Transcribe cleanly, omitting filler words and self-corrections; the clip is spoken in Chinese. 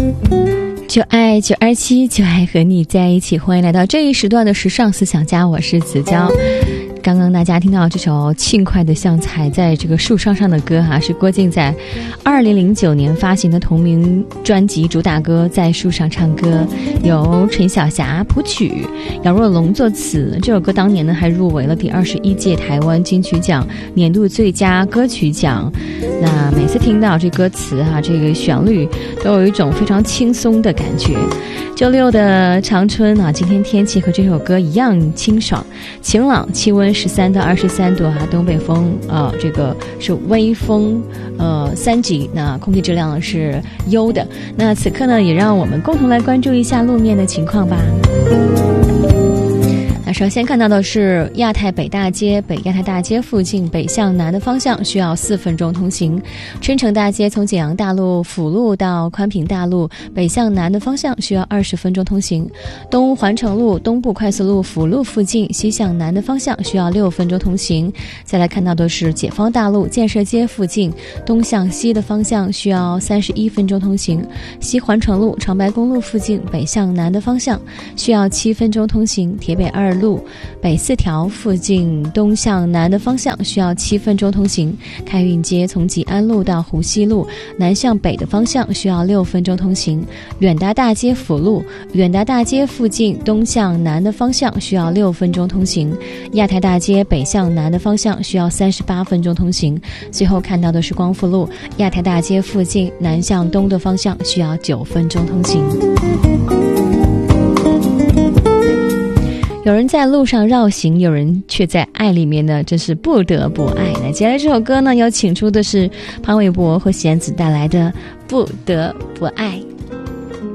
就爱927，就爱和你在一起。欢迎来到这一时段的时尚思想家，我是子娇。刚刚大家听到这首轻快的像踩在这个树梢上的歌是郭靖在2009年发行的同名专辑主打歌《在树上唱歌》，由陈小霞谱曲，姚若龙作词。这首歌当年呢还入围了第21届台湾金曲奖年度最佳歌曲奖。那每次听到这歌词这个旋律都有一种非常轻松的感觉。周六的长春今天天气和这首歌一样清爽晴朗，气温13到23度东北风这个是微风3级，那空气质量是优的。那此刻呢也让我们共同来关注一下路面的情况吧。那首先看到的是亚太北大街，北亚太大街附近北向南的方向需要4分钟通行。春城大街从景阳大路辅路到宽平大路北向南的方向需要20分钟通行。东环城路东部快速路辅路附近西向南的方向需要6分钟通行。再来看到的是解放大路建设街附近东向西的方向需要31分钟通行。西环城路长白公路附近北向南的方向需要7分钟通行。铁北2路北4条附近东向南的方向需要7分钟通行。开运街从吉安路到湖西路南向北的方向需要6分钟通行。远达大街辅路远达大街附近东向南的方向需要6分钟通行。亚太大街北向南的方向需要38分钟通行。最后看到的是光复路亚太大街附近南向东的方向需要9分钟通行。有人在路上绕行，有人却在爱里面呢，真是不得不爱。那接下来这首歌呢，要请出的是潘玮柏和弦子带来的《不得不爱》。